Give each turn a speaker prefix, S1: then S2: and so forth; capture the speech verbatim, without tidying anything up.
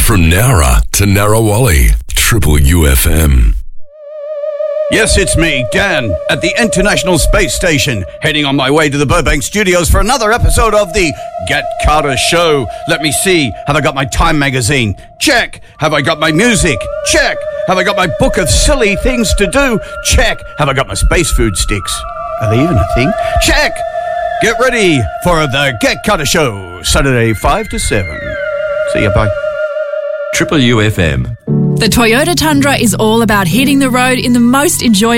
S1: From Nowra to Narrawali, Triple U F M.
S2: Yes, it's me, Dan, at the International Space Station, heading on my way to the Burbank studios for another episode of the Get Carter Show. Let me see. Have I got my Time magazine? Check. Have I got my music? Check. Have I got my book of silly things to do? Check. Have I got my space food sticks? Are they even a thing? Check. Get ready for the Get Carter Show, Saturday five to seven. See you, bye.
S3: Triple U F M.
S4: The Toyota Tundra is all about hitting the road in the most enjoyable